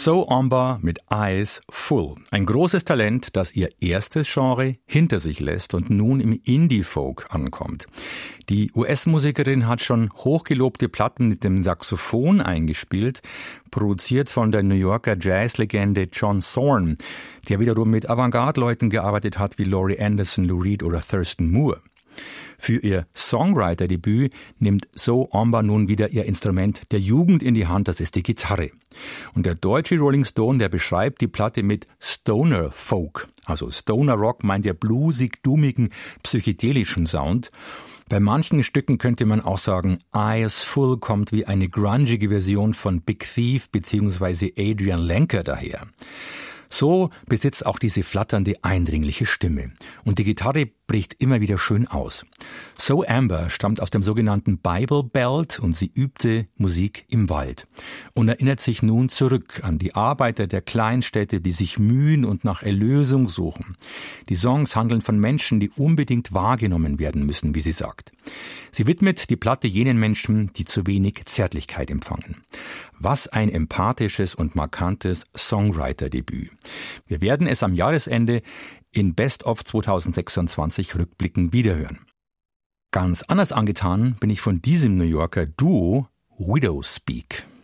So Amber mit Eyes Full. Ein großes Talent, das ihr erstes Genre hinter sich lässt und nun im Indie-Folk ankommt. Die US-Musikerin hat schon hochgelobte Platten mit dem Saxophon eingespielt, produziert von der New Yorker Jazzlegende John Zorn, der wiederum mit Avantgarde-Leuten gearbeitet hat wie Laurie Anderson, Lou Reed oder Thurston Moore. Für ihr Songwriter-Debüt nimmt So Amber nun wieder ihr Instrument der Jugend in die Hand, das ist die Gitarre. Und der deutsche Rolling Stone, der beschreibt die Platte mit Stoner Folk. Also Stoner Rock meint der bluesig-dummigen, psychedelischen Sound. Bei manchen Stücken könnte man auch sagen, Eyes Full kommt wie eine grungige Version von Big Thief bzw. Adrian Lenker daher. So besitzt auch diese flatternde, eindringliche Stimme. Und die Gitarre bricht immer wieder schön aus. So Amber stammt aus dem sogenannten Bible Belt und sie übte Musik im Wald. Und erinnert sich nun zurück an die Arbeiter der Kleinstädte, die sich mühen und nach Erlösung suchen. Die Songs handeln von Menschen, die unbedingt wahrgenommen werden müssen, wie sie sagt. Sie widmet die Platte jenen Menschen, die zu wenig Zärtlichkeit empfangen. Was ein empathisches und markantes Songwriter-Debüt. Wir werden es am Jahresende in Best of 2026 rückblickend wiederhören. Ganz anders angetan bin ich von diesem New Yorker Duo Widowspeak.